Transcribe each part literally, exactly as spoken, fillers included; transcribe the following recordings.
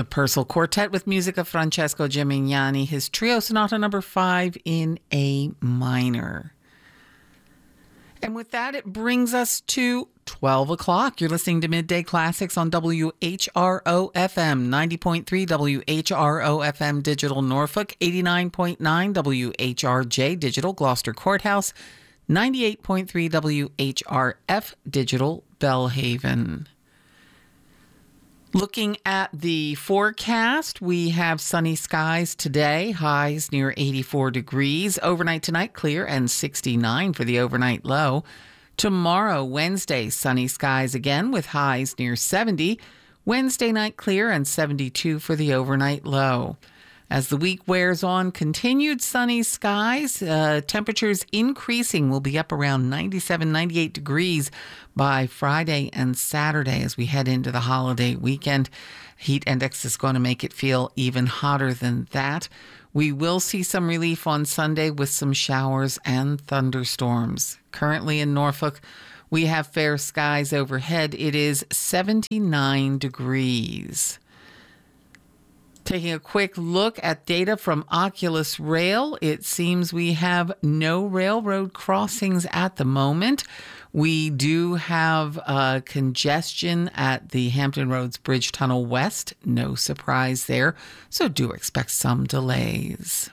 The Purcell Quartet with music of Francesco Gimignani, his trio sonata number five in A minor. And with that, it brings us to twelve o'clock. You're listening to Midday Classics on W H R O F M, ninety point three W H R O F M Digital Norfolk, eighty-nine point nine W H R J Digital Gloucester Courthouse, ninety-eight point three W H R F Digital Bellhaven. Looking at the forecast, we have sunny skies today, highs near eighty-four degrees. Overnight tonight, clear and sixty-nine for the overnight low. Tomorrow, Wednesday, sunny skies again with highs near seventy. Wednesday night, clear and seventy-two for the overnight low. As the week wears on, continued sunny skies, uh, temperatures increasing, will be up around ninety-seven, ninety-eight degrees by Friday and Saturday as we head into the holiday weekend. Heat index is going to make it feel even hotter than that. We will see some relief on Sunday with some showers and thunderstorms. Currently in Norfolk, we have fair skies overhead. It is seventy-nine degrees. Taking a quick look at data from Oculus Rail, it seems we have no railroad crossings at the moment. We do have uh, congestion at the Hampton Roads Bridge Tunnel West. No surprise there, so do expect some delays.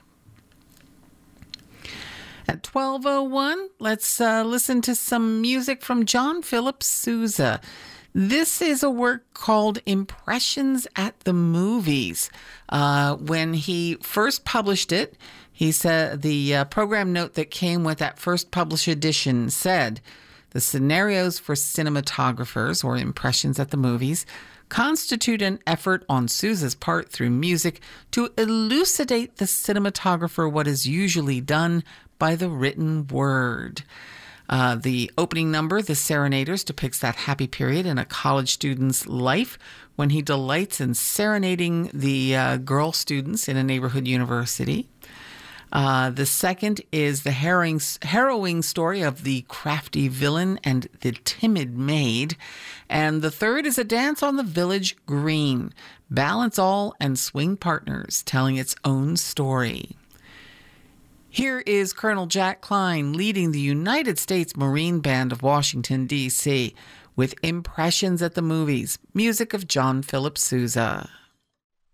At twelve oh one, let's uh, listen to some music from John Philip Sousa. This is a work called Impressions at the Movies. Uh, when he first published it, he said the uh, program note that came with that first published edition said, the scenarios for cinematographers, or impressions at the movies, constitute an effort on Sousa's part through music to elucidate the cinematographer what is usually done by the written word. Uh, the opening number, The Serenaders, depicts that happy period in a college student's life when he delights in serenading the uh, girl students in a neighborhood university. Uh, the second is the harrowing, harrowing story of the crafty villain and the timid maid. And the third is a dance on the village green. Balance all and swing partners, telling its own story. Here is Colonel Jack Klein leading the United States Marine Band of Washington, D C with Impressions at the Movies, music of John Philip Sousa.